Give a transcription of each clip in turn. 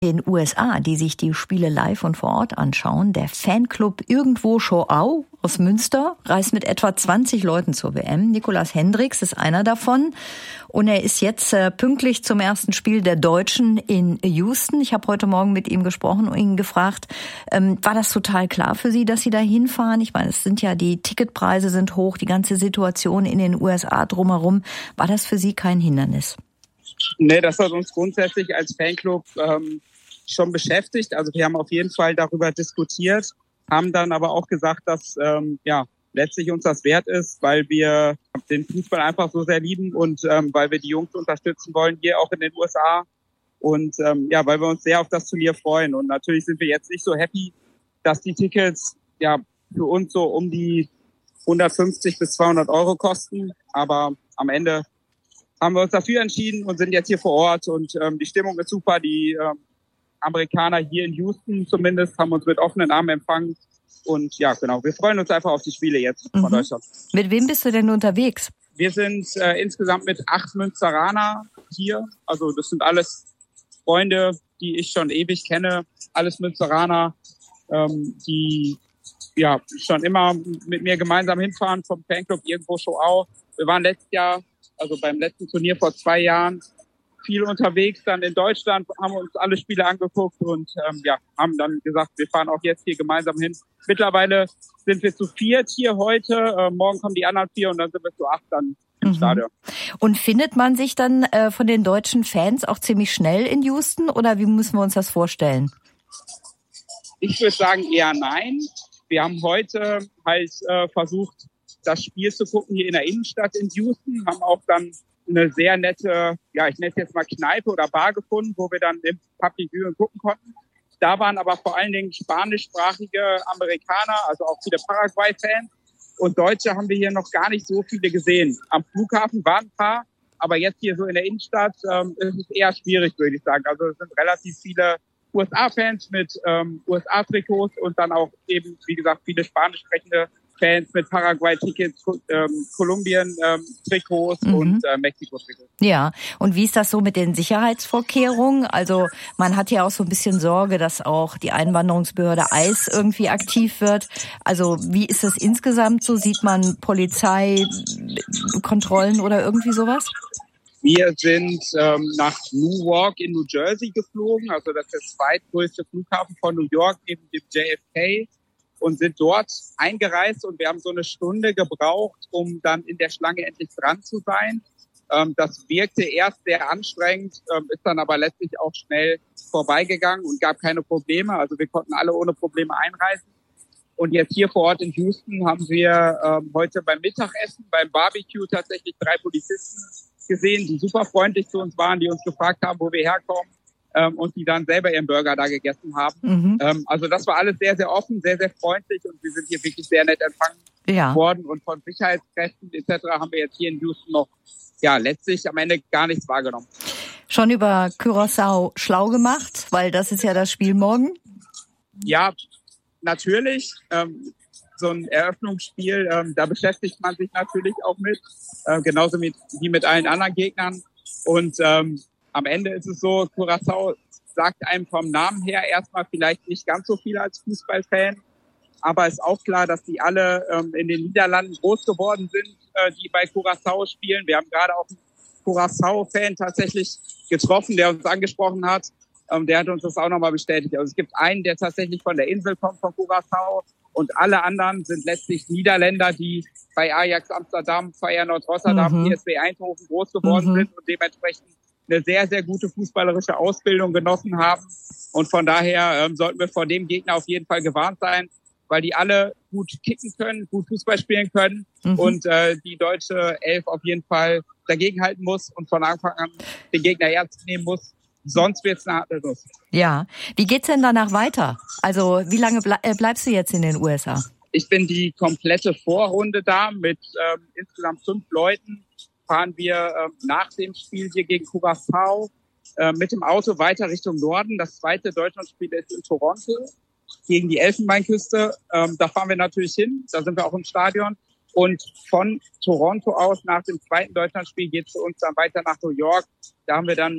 In den USA, die sich die Spiele live und vor Ort anschauen, der Fanclub Irgendwo Schoau aus Münster reist mit etwa 20 Leuten zur WM. Nikolaus Hendricks ist einer davon und er ist jetzt pünktlich zum ersten Spiel der Deutschen in Houston. Ich habe heute Morgen mit ihm gesprochen und ihn gefragt, war das total klar für Sie, dass Sie da hinfahren? Ich meine, es sind ja, die Ticketpreise sind hoch, die ganze Situation in den USA drumherum. War das für Sie kein Hindernis? Nee, das hat uns grundsätzlich als Fanclub schon beschäftigt. Also wir haben auf jeden Fall darüber diskutiert, haben dann aber auch gesagt, dass letztlich uns das wert ist, weil wir den Fußball einfach so sehr lieben und weil wir die Jungs unterstützen wollen, hier auch in den USA. Und weil wir uns sehr auf das Turnier freuen. Und natürlich sind wir jetzt nicht so happy, dass die Tickets für uns so um die 150 bis 200 Euro kosten. Aber am Ende haben wir uns dafür entschieden und sind jetzt hier vor Ort. Und die Stimmung ist super. Die Amerikaner hier in Houston zumindest haben uns mit offenen Armen empfangen. Und ja, genau, wir freuen uns einfach auf die Spiele jetzt von Deutschland. Mit wem bist du denn unterwegs? Wir sind insgesamt mit 8 Münsteraner hier. Also das sind alles Freunde, die ich schon ewig kenne. Alles Münsteraner, die schon immer mit mir gemeinsam hinfahren vom Fanclub Irgendwo Schoau. Wir waren letztes Jahr, also beim letzten Turnier vor 2 Jahren, viel unterwegs dann in Deutschland, haben uns alle Spiele angeguckt und haben dann gesagt, wir fahren auch jetzt hier gemeinsam hin. Mittlerweile sind wir zu 4 hier heute, morgen kommen die anderen 4 und dann sind wir zu 8 dann im Stadion. Und findet man sich dann von den deutschen Fans auch ziemlich schnell in Houston oder wie müssen wir uns das vorstellen? Ich würde sagen eher nein. Wir haben heute versucht, das Spiel zu gucken hier in der Innenstadt in Houston, haben auch dann eine sehr nette, ich nenne es jetzt mal Kneipe oder Bar gefunden, wo wir dann im Public Viewing gucken konnten. Da waren aber vor allen Dingen spanischsprachige Amerikaner, also auch viele Paraguay-Fans. Und Deutsche haben wir hier noch gar nicht so viele gesehen. Am Flughafen waren ein paar, aber jetzt hier so in der Innenstadt ist es eher schwierig, würde ich sagen. Also es sind relativ viele USA-Fans mit USA-Trikots und dann auch eben, wie gesagt, viele spanisch sprechende Fans mit Paraguay-Tickets, Kolumbien-Trikots und Mexiko-Trikots. Ja, und wie ist das so mit den Sicherheitsvorkehrungen? Also man hat ja auch so ein bisschen Sorge, dass auch die Einwanderungsbehörde ICE irgendwie aktiv wird. Also wie ist das insgesamt so? Sieht man Polizeikontrollen oder irgendwie sowas? Wir sind nach Newark in New Jersey geflogen. Also das ist der zweitgrößte Flughafen von New York, neben dem JFK. Und sind dort eingereist und wir haben so eine Stunde gebraucht, um dann in der Schlange endlich dran zu sein. Das wirkte erst sehr anstrengend, ist dann aber letztlich auch schnell vorbeigegangen und gab keine Probleme. Also wir konnten alle ohne Probleme einreisen. Und jetzt hier vor Ort in Houston haben wir heute beim Mittagessen, beim Barbecue tatsächlich 3 Polizisten gesehen, die super freundlich zu uns waren, die uns gefragt haben, wo wir herkommen. Und die dann selber ihren Burger da gegessen haben. Also das war alles sehr, sehr offen, sehr, sehr freundlich und wir sind hier wirklich sehr nett empfangen worden und von Sicherheitskräften etc. haben wir jetzt hier in Houston noch letztlich am Ende gar nichts wahrgenommen. Schon über Curaçao schlau gemacht, weil das ist ja das Spiel morgen? Ja, natürlich. So ein Eröffnungsspiel, da beschäftigt man sich natürlich auch mit, genauso wie mit allen anderen Gegnern und am Ende ist es so, Curaçao sagt einem vom Namen her erstmal vielleicht nicht ganz so viel als Fußballfan, aber ist auch klar, dass die alle in den Niederlanden groß geworden sind, die bei Curaçao spielen. Wir haben gerade auch einen Curaçao-Fan tatsächlich getroffen, der uns angesprochen hat. Der hat uns das auch nochmal bestätigt. Also es gibt einen, der tatsächlich von der Insel kommt, von Curaçao, und alle anderen sind letztlich Niederländer, die bei Ajax Amsterdam, Feyenoord Rotterdam, PSV Eindhoven groß geworden sind und dementsprechend eine sehr, sehr gute fußballerische Ausbildung genossen haben. Und von daher sollten wir vor dem Gegner auf jeden Fall gewarnt sein, weil die alle gut kicken können, gut Fußball spielen können und die deutsche Elf auf jeden Fall dagegenhalten muss und von Anfang an den Gegner ernst nehmen muss. Sonst wird's eine harte Nuss. Ja. Wie geht's denn danach weiter? Also wie lange bleibst du jetzt in den USA? Ich bin die komplette Vorrunde da mit insgesamt 5 Leuten. Fahren wir nach dem Spiel hier gegen Curaçao mit dem Auto weiter Richtung Norden. Das zweite Deutschlandspiel ist in Toronto gegen die Elfenbeinküste. Da fahren wir natürlich hin. Da sind wir auch im Stadion. Und von Toronto aus nach dem zweiten Deutschlandspiel geht es für uns dann weiter nach New York. Da haben wir dann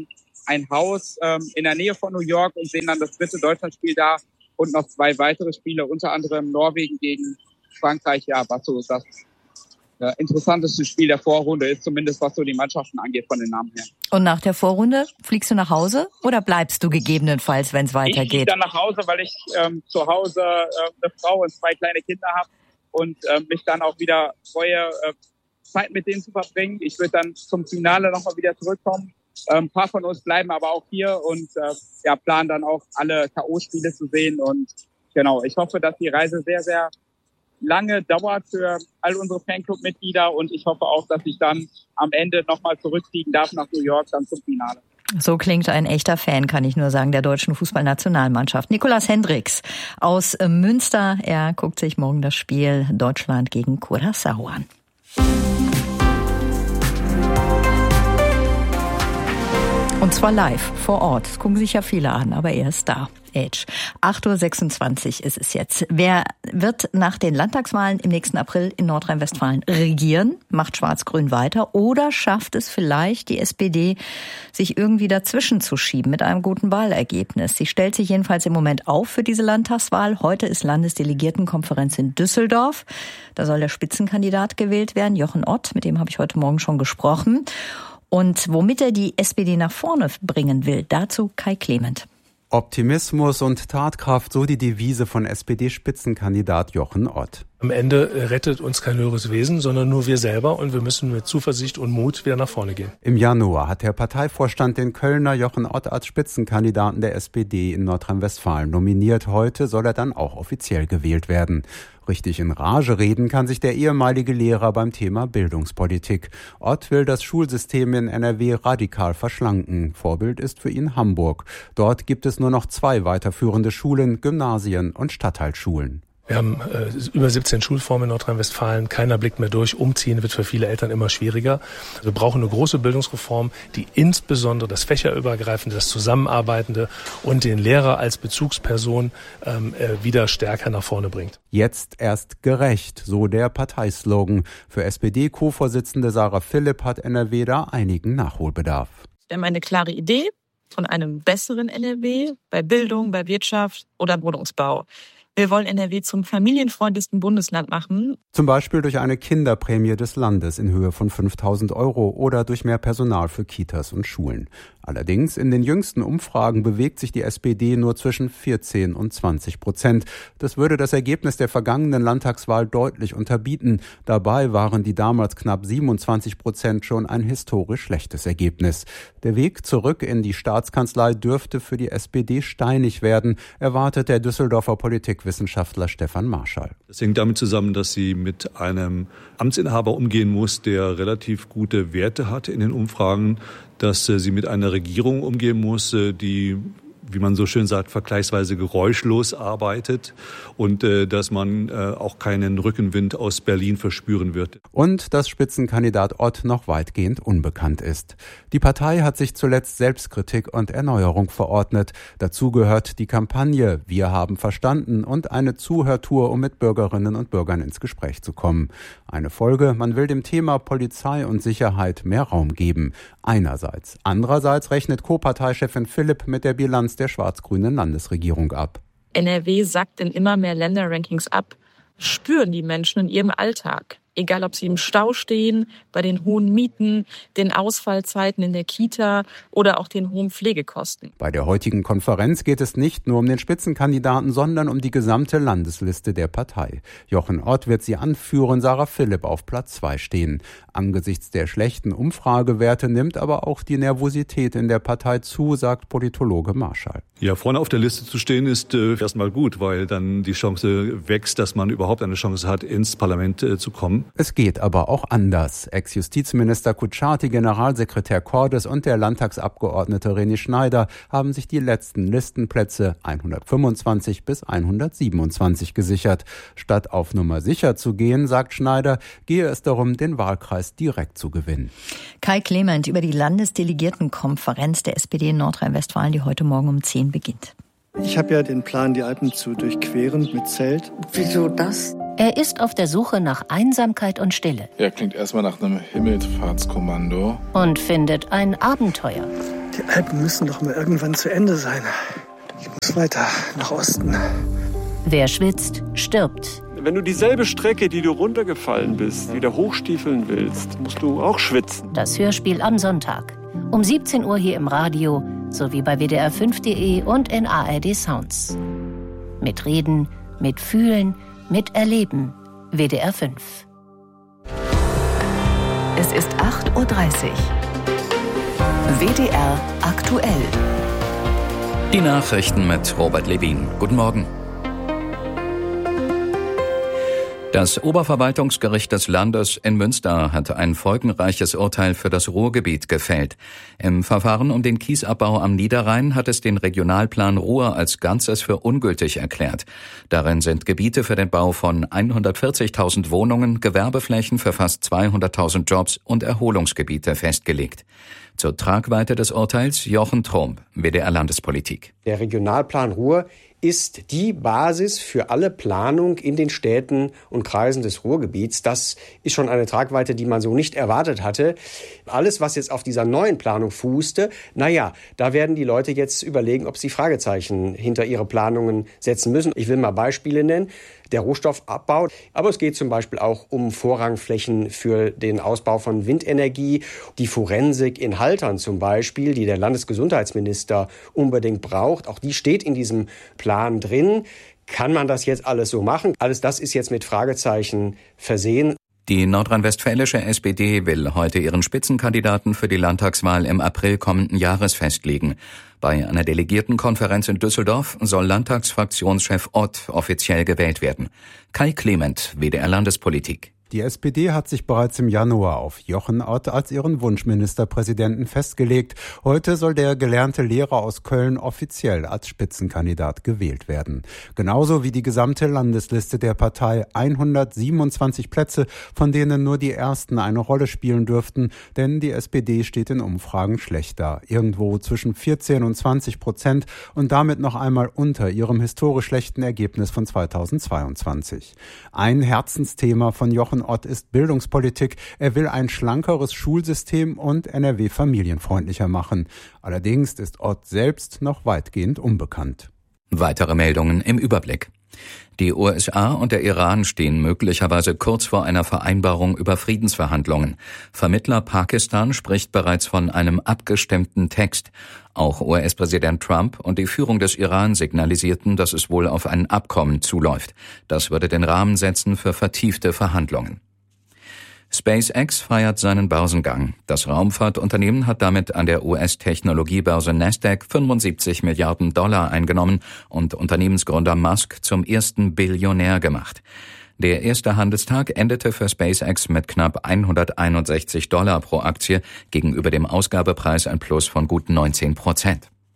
ein Haus in der Nähe von New York und sehen dann das 3. Deutschlandspiel da und noch 2 weitere Spiele, unter anderem Norwegen gegen Frankreich. Ja, was so das interessanteste Spiel der Vorrunde ist, zumindest was so die Mannschaften angeht von den Namen her. Und nach der Vorrunde fliegst du nach Hause oder bleibst du gegebenenfalls, wenn es weitergeht? Ich fliege dann nach Hause, weil ich zu Hause eine Frau und 2 kleine Kinder habe und mich dann auch wieder freue, Zeit mit denen zu verbringen. Ich würde dann zum Finale nochmal wieder zurückkommen. Ein paar von uns bleiben aber auch hier und planen dann auch alle K.O.-Spiele zu sehen. Und genau, ich hoffe, dass die Reise sehr, sehr lange dauert für all unsere Fanclub-Mitglieder und ich hoffe auch, dass ich dann am Ende nochmal zurückfliegen darf nach New York, dann zum Finale. So klingt ein echter Fan, kann ich nur sagen, der deutschen Fußballnationalmannschaft. Nicolas Hendricks aus Münster. Er guckt sich morgen das Spiel Deutschland gegen Curaçao an. Und zwar live, vor Ort. Das gucken sich ja viele an, aber er ist da. 8.26 Uhr ist es jetzt. Wer wird nach den Landtagswahlen im nächsten April in Nordrhein-Westfalen regieren? Macht Schwarz-Grün weiter? Oder schafft es vielleicht die SPD, sich irgendwie dazwischen zu schieben mit einem guten Wahlergebnis? Sie stellt sich jedenfalls im Moment auf für diese Landtagswahl. Heute ist Landesdelegiertenkonferenz in Düsseldorf. Da soll der Spitzenkandidat gewählt werden, Jochen Ott. Mit dem habe ich heute Morgen schon gesprochen. Und womit er die SPD nach vorne bringen will, dazu Kai Clement. Optimismus und Tatkraft, so die Devise von SPD-Spitzenkandidat Jochen Ott. Am Ende rettet uns kein höheres Wesen, sondern nur wir selber und wir müssen mit Zuversicht und Mut wieder nach vorne gehen. Im Januar hat der Parteivorstand den Kölner Jochen Ott als Spitzenkandidaten der SPD in Nordrhein-Westfalen nominiert. Heute soll er dann auch offiziell gewählt werden. Richtig in Rage reden kann sich der ehemalige Lehrer beim Thema Bildungspolitik. Ott will das Schulsystem in NRW radikal verschlanken. Vorbild ist für ihn Hamburg. Dort gibt es nur noch 2 weiterführende Schulen, Gymnasien und Stadtteilschulen. Wir haben über 17 Schulformen in Nordrhein-Westfalen. Keiner blickt mehr durch. Umziehen wird für viele Eltern immer schwieriger. Wir brauchen eine große Bildungsreform, die insbesondere das Fächerübergreifende, das Zusammenarbeitende und den Lehrer als Bezugsperson wieder stärker nach vorne bringt. Jetzt erst gerecht, so der Parteislogan. Für SPD-Co-Vorsitzende Sarah Philipp hat NRW da einigen Nachholbedarf. Wir haben eine klare Idee von einem besseren NRW bei Bildung, bei Wirtschaft oder Wohnungsbau. Wir wollen NRW zum familienfreundlichsten Bundesland machen. Zum Beispiel durch eine Kinderprämie des Landes in Höhe von 5.000 € oder durch mehr Personal für Kitas und Schulen. Allerdings in den jüngsten Umfragen bewegt sich die SPD nur zwischen 14 und 20%. Das würde das Ergebnis der vergangenen Landtagswahl deutlich unterbieten. Dabei waren die damals knapp 27% schon ein historisch schlechtes Ergebnis. Der Weg zurück in die Staatskanzlei dürfte für die SPD steinig werden, erwartet der Düsseldorfer Politikwissenschaftler Stefan Marschall. Das hängt damit zusammen, dass sie mit einem Amtsinhaber umgehen muss, der relativ gute Werte hatte in den Umfragen, dass sie mit einer Regierung umgehen muss, die, wie man so schön sagt, vergleichsweise geräuschlos arbeitet und dass man auch keinen Rückenwind aus Berlin verspüren wird. Und dass Spitzenkandidat Ott noch weitgehend unbekannt ist. Die Partei hat sich zuletzt Selbstkritik und Erneuerung verordnet. Dazu gehört die Kampagne Wir haben verstanden und eine Zuhörtour, um mit Bürgerinnen und Bürgern ins Gespräch zu kommen. Eine Folge, man will dem Thema Polizei und Sicherheit mehr Raum geben. Einerseits. Andererseits rechnet Co-Parteichefin Philipp mit der Bilanz der schwarz-grünen Landesregierung ab. NRW sackt in immer mehr Länderrankings ab, spüren die Menschen in ihrem Alltag. Egal, ob sie im Stau stehen, bei den hohen Mieten, den Ausfallzeiten in der Kita oder auch den hohen Pflegekosten. Bei der heutigen Konferenz geht es nicht nur um den Spitzenkandidaten, sondern um die gesamte Landesliste der Partei. Jochen Ott wird sie anführen, Sarah Philipp auf Platz 2 stehen. Angesichts der schlechten Umfragewerte nimmt aber auch die Nervosität in der Partei zu, sagt Politologe Marschall. Ja, vorne auf der Liste zu stehen ist erstmal gut, weil dann die Chance wächst, dass man überhaupt eine Chance hat, ins Parlament zu kommen. Es geht aber auch anders. Ex-Justizminister Kutschaty, Generalsekretär Cordes und der Landtagsabgeordnete René Schneider haben sich die letzten Listenplätze 125 bis 127 gesichert. Statt auf Nummer sicher zu gehen, sagt Schneider, gehe es darum, den Wahlkreis direkt zu gewinnen. Kai Clement über die Landesdelegiertenkonferenz der SPD in Nordrhein-Westfalen, die heute Morgen um 10 beginnt. Ich habe ja den Plan, die Alpen zu durchqueren mit Zelt. Wieso das? Er ist auf der Suche nach Einsamkeit und Stille. Ja, klingt erstmal nach einem Himmelfahrtskommando. Und findet ein Abenteuer. Die Alpen müssen doch mal irgendwann zu Ende sein. Ich muss weiter nach Osten. Wer schwitzt, stirbt. Wenn du dieselbe Strecke, die du runtergefallen bist, wieder hochstiefeln willst, musst du auch schwitzen. Das Hörspiel am Sonntag. Um 17 Uhr hier im Radio, sowie bei WDR5.de und in ARD Sounds. Mit Reden, mit Fühlen, mit Erleben. WDR 5. Es ist 8:30 Uhr. WDR aktuell. Die Nachrichten mit Robert Levin. Guten Morgen. Das Oberverwaltungsgericht des Landes in Münster hat ein folgenreiches Urteil für das Ruhrgebiet gefällt. Im Verfahren um den Kiesabbau am Niederrhein hat es den Regionalplan Ruhr als Ganzes für ungültig erklärt. Darin sind Gebiete für den Bau von 140.000 Wohnungen, Gewerbeflächen für fast 200.000 Jobs und Erholungsgebiete festgelegt. Zur Tragweite des Urteils Jochen Tromp, WDR Landespolitik. Der Regionalplan Ruhr ist die Basis für alle Planung in den Städten und Kreisen des Ruhrgebiets. Das ist schon eine Tragweite, die man so nicht erwartet hatte. Alles, was jetzt auf dieser neuen Planung fußte, da werden die Leute jetzt überlegen, ob sie Fragezeichen hinter ihre Planungen setzen müssen. Ich will mal Beispiele nennen. Der Rohstoffabbau, aber es geht zum Beispiel auch um Vorrangflächen für den Ausbau von Windenergie, die Forensik in Haltern zum Beispiel, die der Landesgesundheitsminister unbedingt braucht. Auch die steht in diesem Plan drin. Kann man das jetzt alles so machen? Alles das ist jetzt mit Fragezeichen versehen. Die nordrhein-westfälische SPD will heute ihren Spitzenkandidaten für die Landtagswahl im April kommenden Jahres festlegen. Bei einer Delegiertenkonferenz in Düsseldorf soll Landtagsfraktionschef Ott offiziell gewählt werden. Kai Clement, WDR Landespolitik. Die SPD hat sich bereits im Januar auf Jochen Ott als ihren Wunschministerpräsidenten festgelegt. Heute soll der gelernte Lehrer aus Köln offiziell als Spitzenkandidat gewählt werden. Genauso wie die gesamte Landesliste der Partei. 127 Plätze, von denen nur die ersten eine Rolle spielen dürften, denn die SPD steht in Umfragen schlecht da. Irgendwo zwischen 14 und 20% und damit noch einmal unter ihrem historisch schlechten Ergebnis von 2022. Ein Herzensthema von Jochen Ott ist Bildungspolitik. Er will ein schlankeres Schulsystem und NRW familienfreundlicher machen. Allerdings ist Ott selbst noch weitgehend unbekannt. Weitere Meldungen im Überblick. Die USA und der Iran stehen möglicherweise kurz vor einer Vereinbarung über Friedensverhandlungen. Vermittler Pakistan spricht bereits von einem abgestimmten Text. Auch US-Präsident Trump und die Führung des Iran signalisierten, dass es wohl auf ein Abkommen zuläuft. Das würde den Rahmen setzen für vertiefte Verhandlungen. SpaceX feiert seinen Börsengang. Das Raumfahrtunternehmen hat damit an der US-Technologiebörse Nasdaq 75 Milliarden Dollar eingenommen und Unternehmensgründer Musk zum ersten Billionär gemacht. Der erste Handelstag endete für SpaceX mit knapp $161 pro Aktie, gegenüber dem Ausgabepreis ein Plus von gut 19%.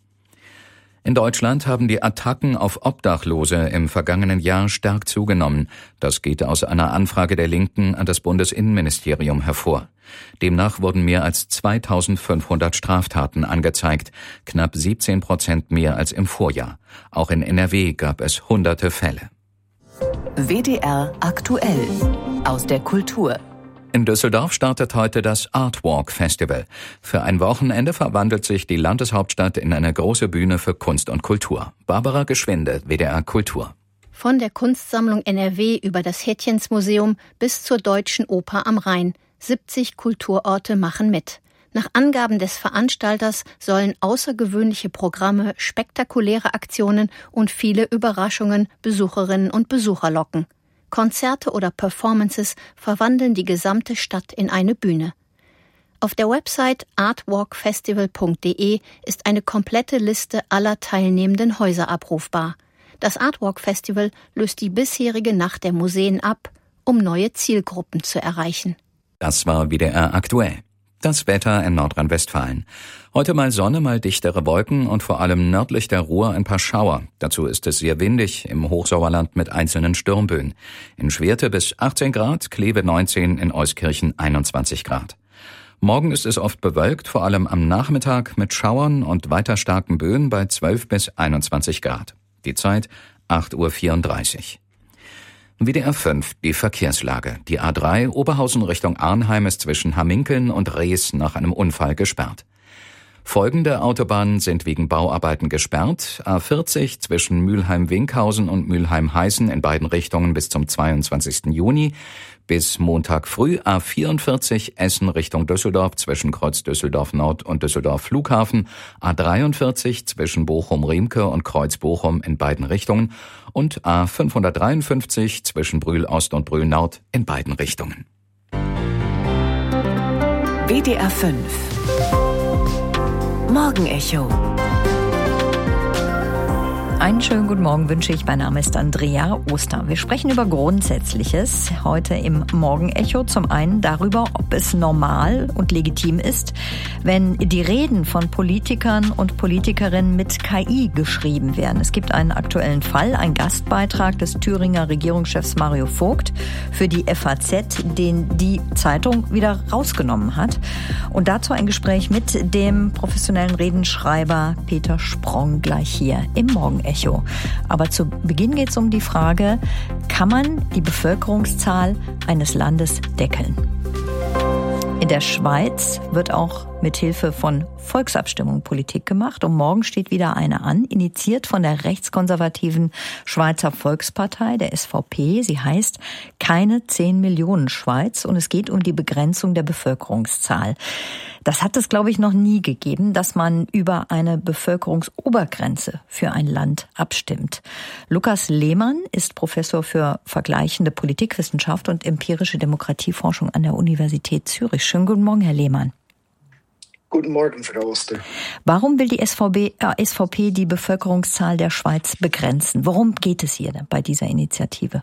In Deutschland haben die Attacken auf Obdachlose im vergangenen Jahr stark zugenommen. Das geht aus einer Anfrage der Linken an das Bundesinnenministerium hervor. Demnach wurden mehr als 2500 Straftaten angezeigt, knapp 17% mehr als im Vorjahr. Auch in NRW gab es hunderte Fälle. WDR aktuell aus der Kultur. In Düsseldorf startet heute das Artwalk Festival. Für ein Wochenende verwandelt sich die Landeshauptstadt in eine große Bühne für Kunst und Kultur. Barbara Geschwinde, WDR Kultur. Von der Kunstsammlung NRW über das Hätchensmuseum bis zur Deutschen Oper am Rhein. 70 Kulturorte machen mit. Nach Angaben des Veranstalters sollen außergewöhnliche Programme, spektakuläre Aktionen und viele Überraschungen Besucherinnen und Besucher locken. Konzerte oder Performances verwandeln die gesamte Stadt in eine Bühne. Auf der Website artwalkfestival.de ist eine komplette Liste aller teilnehmenden Häuser abrufbar. Das Artwalk Festival löst die bisherige Nacht der Museen ab, um neue Zielgruppen zu erreichen. Das war WDR aktuell. Das Wetter in Nordrhein-Westfalen. Heute mal Sonne, mal dichtere Wolken und vor allem nördlich der Ruhr ein paar Schauer. Dazu ist es sehr windig, im Hochsauerland mit einzelnen Sturmböen. In Schwerte bis 18 Grad, Kleve 19, in Euskirchen 21 Grad. Morgen ist es oft bewölkt, vor allem am Nachmittag mit Schauern und weiter starken Böen bei 12 bis 21 Grad. Die Zeit 8:34 Uhr. WDR 5, die Verkehrslage. Die A3 Oberhausen Richtung Arnheim ist zwischen Hamminkeln und Rees nach einem Unfall gesperrt. Folgende Autobahnen sind wegen Bauarbeiten gesperrt. A40 zwischen Mülheim-Winkhausen und Mülheim-Heißen in beiden Richtungen bis zum 22. Juni. Bis Montag früh A44 Essen Richtung Düsseldorf zwischen Kreuz Düsseldorf Nord und Düsseldorf Flughafen, A43 zwischen Bochum-Riemke und Kreuz Bochum in beiden Richtungen und A553 zwischen Brühl Ost und Brühl Nord in beiden Richtungen. WDR 5 Morgenecho. Einen schönen guten Morgen wünsche ich. Mein Name ist Andrea Oster. Wir sprechen über Grundsätzliches heute im Morgenecho. Zum einen darüber, ob es normal und legitim ist, wenn die Reden von Politikern und Politikerinnen mit KI geschrieben werden. Es gibt einen aktuellen Fall, einen Gastbeitrag des Thüringer Regierungschefs Mario Vogt für die FAZ, den die Zeitung wieder rausgenommen hat. Und dazu ein Gespräch mit dem professionellen Redenschreiber Peter Sprong gleich hier im Morgenecho. Aber zu Beginn geht es um die Frage, kann man die Bevölkerungszahl eines Landes deckeln? In der Schweiz wird auch mit Hilfe von Volksabstimmungen Politik gemacht. Und morgen steht wieder eine an, initiiert von der rechtskonservativen Schweizer Volkspartei, der SVP. Sie heißt Keine 10 Millionen Schweiz und es geht um die Begrenzung der Bevölkerungszahl. Das hat es, glaube ich, noch nie gegeben, dass man über eine Bevölkerungsobergrenze für ein Land abstimmt. Lukas Lehmann ist Professor für vergleichende Politikwissenschaft und empirische Demokratieforschung an der Universität Zürich. Schönen guten Morgen, Herr Lehmann. Guten Morgen, Frau Oster. Warum will die SVP die Bevölkerungszahl der Schweiz begrenzen? Worum geht es hier bei dieser Initiative?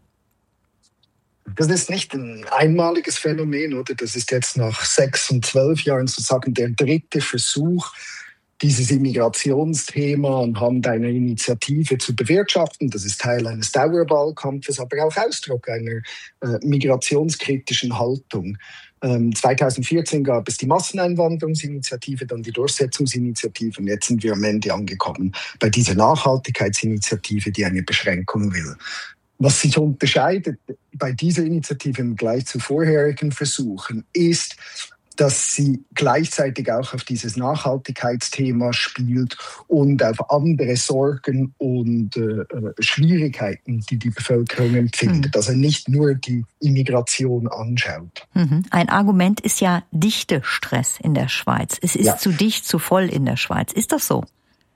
Das ist nicht ein einmaliges Phänomen, oder? Das ist jetzt nach 6 und 12 Jahren sozusagen der dritte Versuch, dieses Immigrationsthema anhand einer Initiative zu bewirtschaften. Das ist Teil eines Dauerwahlkampfes, aber auch Ausdruck einer migrationskritischen Haltung. 2014 gab es die Masseneinwanderungsinitiative, dann die Durchsetzungsinitiative und jetzt sind wir am Ende angekommen bei dieser Nachhaltigkeitsinitiative, die eine Beschränkung will. Was sich unterscheidet bei dieser Initiative im Vergleich zu vorherigen Versuchen ist, dass sie gleichzeitig auch auf dieses Nachhaltigkeitsthema spielt und auf andere Sorgen und Schwierigkeiten, die die Bevölkerung empfindet. Also nicht nur die Immigration anschaut. Ein Argument ist ja Dichtestress in der Schweiz. Es ist zu dicht, zu voll in der Schweiz. Ist das so?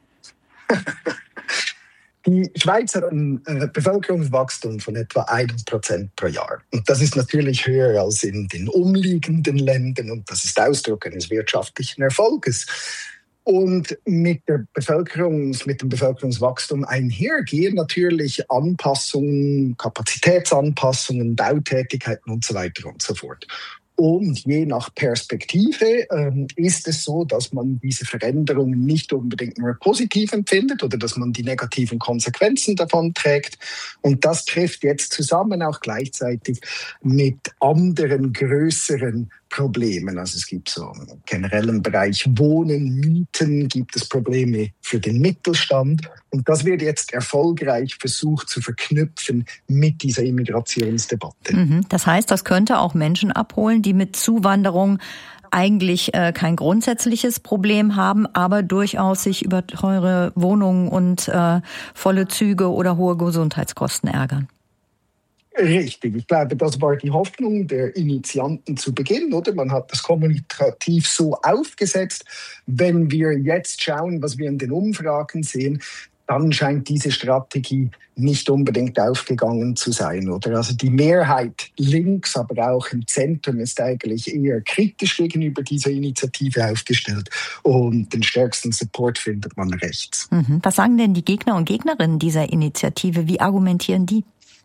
Die Schweiz hat ein Bevölkerungswachstum von etwa 1% pro Jahr. Und das ist natürlich höher als in den umliegenden Ländern und das ist Ausdruck eines wirtschaftlichen Erfolges. Und mit dem Bevölkerungswachstum einhergehen natürlich Anpassungen, Kapazitätsanpassungen, Bautätigkeiten und so weiter und so fort. Und je nach Perspektive ist es so, dass man diese Veränderungen nicht unbedingt nur positiv empfindet oder dass man die negativen Konsequenzen davon trägt. Und das trifft jetzt zusammen auch gleichzeitig mit anderen größeren Problemen. Also es gibt so im generellen Bereich Wohnen, Mieten, gibt es Probleme für den Mittelstand. Und das wird jetzt erfolgreich versucht zu verknüpfen mit dieser Immigrationsdebatte. Das heißt, das könnte auch Menschen abholen, die mit Zuwanderung eigentlich kein grundsätzliches Problem haben, aber durchaus sich über teure Wohnungen und volle Züge oder hohe Gesundheitskosten ärgern. Richtig, ich glaube, das war die Hoffnung der Initianten zu Beginn, oder? Man hat das kommunikativ so aufgesetzt. Wenn wir jetzt schauen, was wir in den Umfragen sehen, dann scheint diese Strategie nicht unbedingt aufgegangen zu sein, oder? Also die Mehrheit links, aber auch im Zentrum ist eigentlich eher kritisch gegenüber dieser Initiative aufgestellt und den stärksten Support findet man rechts. Was sagen denn die Gegner und Gegnerinnen dieser Initiative? Wie argumentieren die?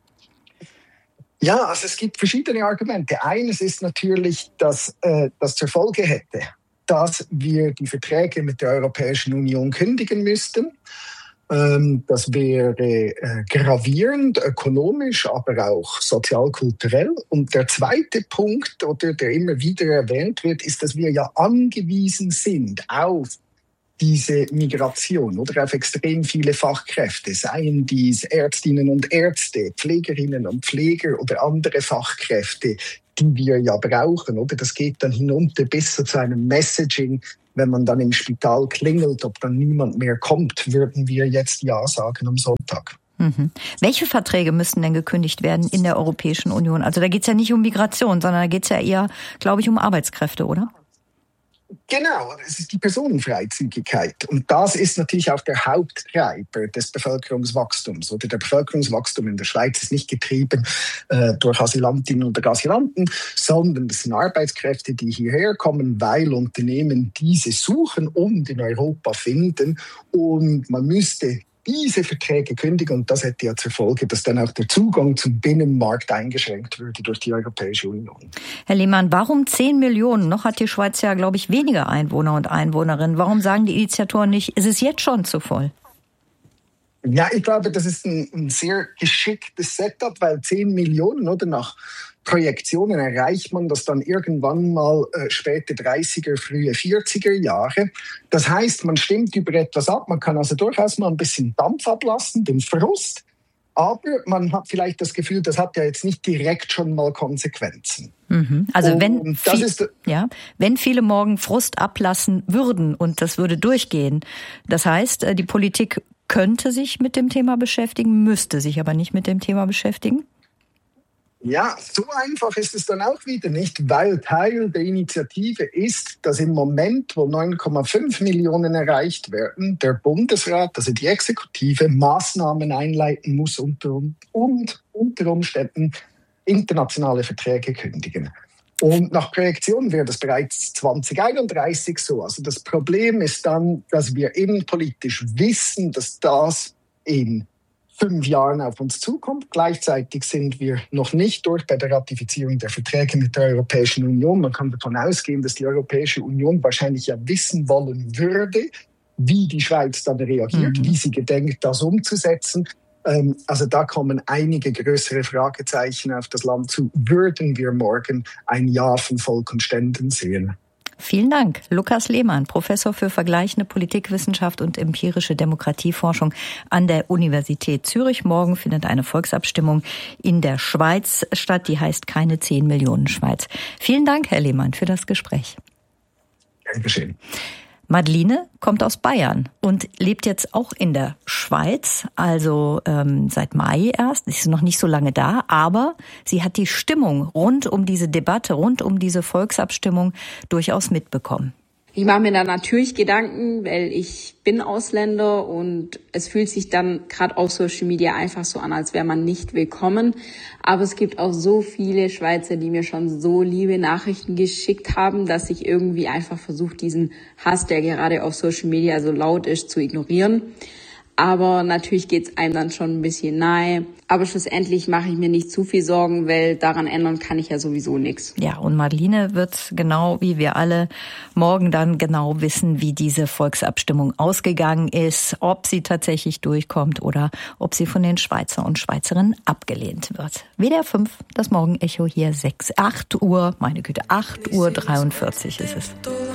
Ja, also es gibt verschiedene Argumente. Eines ist natürlich, dass das zur Folge hätte, dass wir die Verträge mit der Europäischen Union kündigen müssten. Das wäre gravierend, ökonomisch, aber auch sozial-kulturell. Und der zweite Punkt, oder der immer wieder erwähnt wird, ist, dass wir ja angewiesen sind auf diese Migration oder auf extrem viele Fachkräfte, seien dies Ärztinnen und Ärzte, Pflegerinnen und Pfleger oder andere Fachkräfte, die wir ja brauchen, oder? Das geht dann hinunter bis zu einem Messaging wenn man dann im Spital klingelt, ob dann niemand mehr kommt, würden wir jetzt Ja sagen am Sonntag. Mhm. Welche Verträge müssten denn gekündigt werden in der Europäischen Union? Also da geht es ja nicht um Migration, sondern da geht es ja eher, glaube ich, um Arbeitskräfte, oder? Genau, es ist die Personenfreizügigkeit. Und das ist natürlich auch der Haupttreiber des Bevölkerungswachstums. Oder der Bevölkerungswachstum in der Schweiz ist nicht getrieben durch Asylantinnen oder Asylanten, sondern das sind Arbeitskräfte, die hierher kommen, weil Unternehmen diese suchen und in Europa finden. Und man müsste diese Verträge kündigen und das hätte ja zur Folge, dass dann auch der Zugang zum Binnenmarkt eingeschränkt würde durch die Europäische Union. Herr Lehmann, warum 10 Millionen? Noch hat die Schweiz ja, glaube ich, weniger Einwohner und Einwohnerinnen. Warum sagen die Initiatoren nicht, es ist jetzt schon zu voll? Ja, ich glaube, das ist ein sehr geschicktes Setup, weil 10 Millionen oder nach Projektionen erreicht man das dann irgendwann mal späte 30er, frühe 40er Jahre. Das heißt, man stimmt über etwas ab, man kann also durchaus mal ein bisschen Dampf ablassen, den Frust, aber man hat vielleicht das Gefühl, das hat ja jetzt nicht direkt schon mal Konsequenzen. Mhm. Also wenn viele morgen Frust ablassen würden und das würde durchgehen, das heißt, die Politik könnte sich mit dem Thema beschäftigen, müsste sich aber nicht mit dem Thema beschäftigen? Ja, so einfach ist es dann auch wieder nicht, weil Teil der Initiative ist, dass im Moment, wo 9,5 Millionen erreicht werden, der Bundesrat, also die Exekutive, Maßnahmen einleiten muss und unter Umständen internationale Verträge kündigen. Und nach Projektion wäre das bereits 2031 so. Also das Problem ist dann, dass wir innenpolitisch wissen, dass das in 5 Jahren auf uns zukommt. Gleichzeitig sind wir noch nicht durch bei der Ratifizierung der Verträge mit der Europäischen Union. Man kann davon ausgehen, dass die Europäische Union wahrscheinlich ja wissen wollen würde, wie die Schweiz dann reagiert, wie sie gedenkt, das umzusetzen. Also da kommen einige größere Fragezeichen auf das Land zu. Würden wir morgen ein Ja von Volk und Ständen sehen? Vielen Dank. Lukas Lehmann, Professor für vergleichende Politikwissenschaft und empirische Demokratieforschung an der Universität Zürich. Morgen findet eine Volksabstimmung in der Schweiz statt, die heißt Keine 10 Millionen Schweiz. Vielen Dank, Herr Lehmann, für das Gespräch. Dankeschön. Madeline kommt aus Bayern und lebt jetzt auch in der Schweiz, also seit Mai erst. Sie ist noch nicht so lange da, aber sie hat die Stimmung rund um diese Debatte, rund um diese Volksabstimmung durchaus mitbekommen. Ich mache mir da natürlich Gedanken, weil ich bin Ausländer und es fühlt sich dann gerade auf Social Media einfach so an, als wäre man nicht willkommen. Aber es gibt auch so viele Schweizer, die mir schon so liebe Nachrichten geschickt haben, dass ich irgendwie einfach versuche, diesen Hass, der gerade auf Social Media so laut ist, zu ignorieren. Aber natürlich geht's einem dann schon ein bisschen nahe. Aber schlussendlich mache ich mir nicht zu viel Sorgen, weil daran ändern kann ich ja sowieso nichts. Ja, und Madeline wird genau wie wir alle morgen dann genau wissen, wie diese Volksabstimmung ausgegangen ist, ob sie tatsächlich durchkommt oder ob sie von den Schweizer und Schweizerinnen abgelehnt wird. WDR 5, das Morgenecho hier 8 Uhr, meine Güte, 8:43 Uhr ist es.